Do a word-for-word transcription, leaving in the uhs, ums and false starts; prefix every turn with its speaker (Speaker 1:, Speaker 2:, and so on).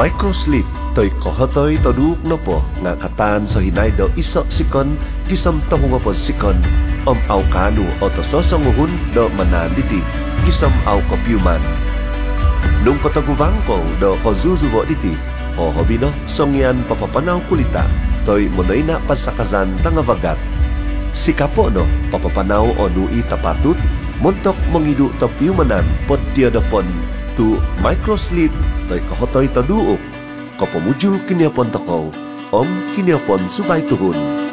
Speaker 1: Microsleep toy kohotoy toduk no po nga katan so hinay do iso sikon kisam tahunga po sikon om au kanu o to sosonguhun do mananditi kisam au kopyuman. Nung kotaguvangko do kozuzuvo diti o hobino songyan papapanaw kulita toy monoy na pasakazan tangavagat. Sikapo no papapanaw o nui tapatut montok mangidu topyumanan pot tiadapon tu microsleep toy kohotoy taduuk kapamujul kiniapon takaw om kiniapon subay tuhun.